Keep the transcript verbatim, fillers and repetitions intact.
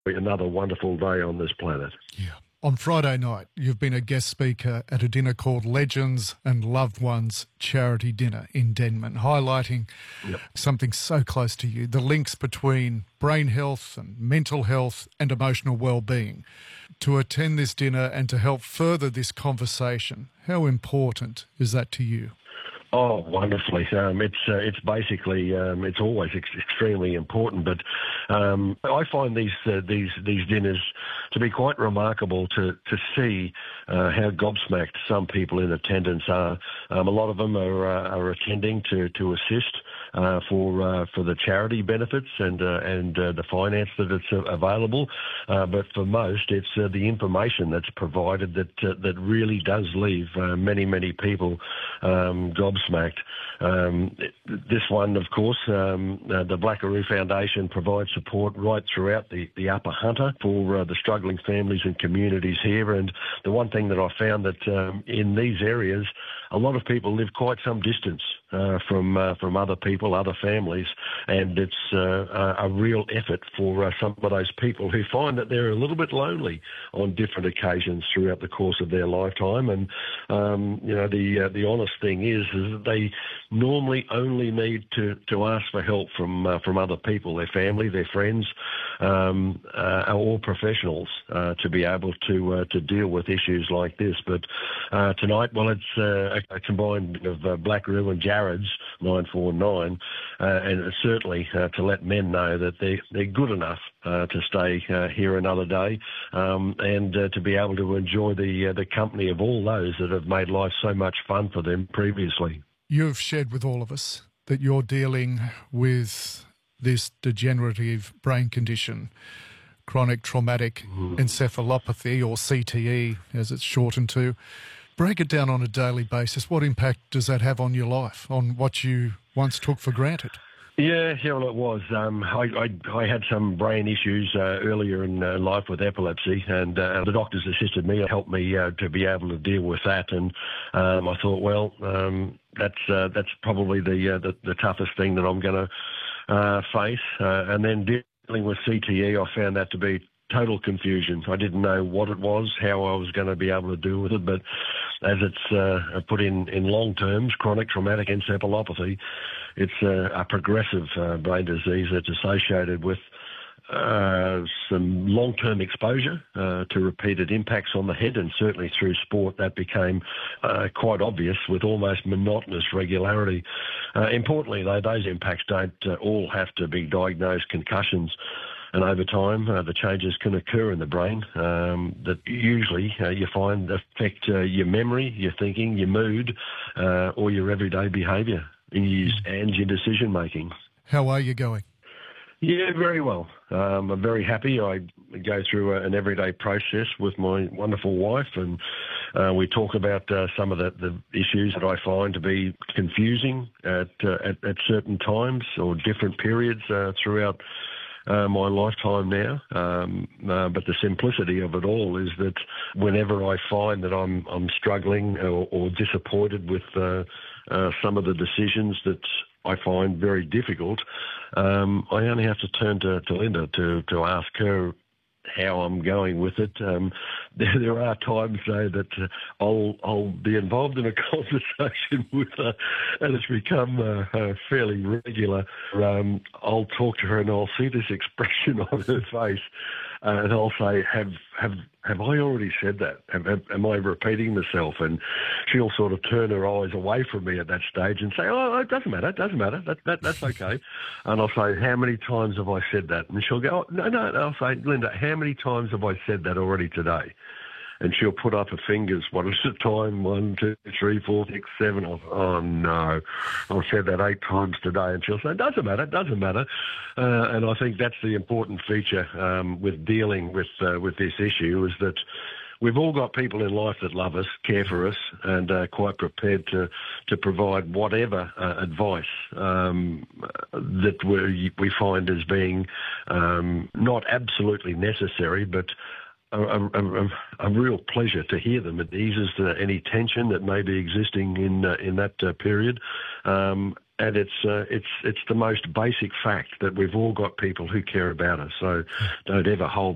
another wonderful day on this planet. Yeah. On Friday night, you've been a guest speaker at a dinner called Legends and Loved Ones Charity Dinner in Denman, highlighting Yep. something so close to you, the links between brain health and mental health and emotional well-being. To attend this dinner and to help further this conversation, how important is that to you? Oh, wonderfully. Um, it's uh, it's basically um, it's always ex- extremely important, but um, I find these uh, these these dinners to be quite remarkable to to see uh, how gobsmacked some people in attendance are. Um, a lot of them are uh, are attending to to assist uh, for uh, for the charity benefits and uh, and uh, the finance that it's uh, available. Uh, but for most, it's uh, the information that's provided that uh, that really does leave uh, many many people um, gobsmacked. Smacked. Um, this one, of course, um, uh, the Blackaroo Foundation provides support right throughout the, the Upper Hunter for uh, the struggling families and communities here. And the one thing that I found that um, in these areas, a lot of people live quite some distance uh, from uh, from other people, other families, and it's uh, a, a real effort for uh, some of those people who find that they're a little bit lonely on different occasions throughout the course of their lifetime. And um, you know, the uh, the honest thing is, is that they normally only need to, to ask for help from uh, from other people, their family, their friends, um, uh, or professionals uh, to be able to uh, to deal with issues like this. But uh, tonight, well, it's uh, a, a combined of uh, Blackaroo and Jared's nine four nine, uh, and certainly uh, to let men know that they they're good enough uh, to stay uh, here another day, um, and uh, to be able to enjoy the uh, the company of all those that have made life so much fun for them previously. You've shared with all of us that you're dealing with this degenerative brain condition, chronic traumatic mm. encephalopathy, or C T E as it's shortened to. Break it down on a daily basis. What impact does that have on your life, on what you once took for granted? Yeah, yeah, well, it was. Um, I, I, I had some brain issues uh, earlier in uh, life with epilepsy, and uh, the doctors assisted me, helped me uh, to be able to deal with that. And um, I thought, well, um, that's uh, that's probably the, uh, the the toughest thing that I'm going to uh, face. Uh, and then dealing with C T E, I found that to be total confusion. I didn't know what it was, how I was going to be able to deal with it, but as it's uh, put in, in long terms, chronic traumatic encephalopathy, it's uh, a progressive uh, brain disease that's associated with uh, some long-term exposure uh, to repeated impacts on the head, and certainly through sport that became uh, quite obvious with almost monotonous regularity. Uh, importantly, though, those impacts don't uh, all have to be diagnosed concussions. And over time, uh, the changes can occur in the brain um, that usually uh, you find affect uh, your memory, your thinking, your mood, uh, or your everyday behaviour and your decision making. How are you going? Yeah, very well. Um, I'm very happy. I go through a, an everyday process with my wonderful wife, and uh, we talk about uh, some of the, the issues that I find to be confusing at, uh, at, at certain times or different periods uh, throughout Uh, my lifetime now, um, uh, but the simplicity of it all is that whenever I find that I'm I'm struggling or, or disappointed with uh, uh, some of the decisions that I find very difficult, um, I only have to turn to, to Linda to, to ask her how I'm going with it. Um, there, there are times, though, that uh, I'll I'll be involved in a conversation with her, and it's become uh, uh, fairly regular. Um, I'll talk to her, and I'll see this expression on her face, uh, and I'll say, "Have have have I already said that? Have, have, am I repeating myself?" And she'll sort of turn her eyes away from me at that stage and say, "Oh, it doesn't matter. It doesn't matter. That that that's okay." And I'll say, "How many times have I said that?" And she'll go, oh, "No, no." And I'll say, "Linda, how many times have I said that already today?" And she'll put up her fingers one at a time, one, two, three, four, six, seven. I'll, oh, no, I've said that eight times today. And she'll say, it doesn't matter, it doesn't matter. Uh, and I think that's the important feature um, with dealing with uh, with this issue, is that we've all got people in life that love us, care for us, and are quite prepared to, to provide whatever uh, advice um, that we, we find as being um, not absolutely necessary, but A, a, a real pleasure to hear them. It eases the, any tension that may be existing in uh, in that uh, period, um, and it's uh, it's it's the most basic fact that we've all got people who care about us. So don't ever hold